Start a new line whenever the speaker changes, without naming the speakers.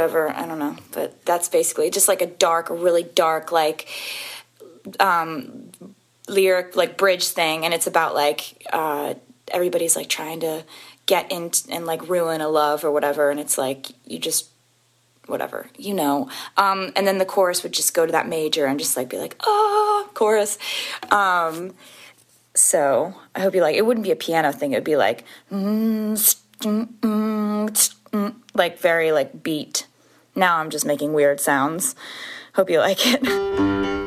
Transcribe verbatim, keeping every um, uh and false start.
whatever. I don't know. But that's basically just like a dark, a really dark, like, um, lyric, like bridge thing. And it's about like, uh, everybody's like trying to get in and like ruin a love or whatever. And it's like, you just, whatever, you know. Um, and then the chorus would just go to that major and just like be like, oh, chorus. Um, so I hope you like, it wouldn't be a piano thing. It would be like, mm, mm, mm, mm, like very like beat. Now I'm just making weird sounds. Hope you like it.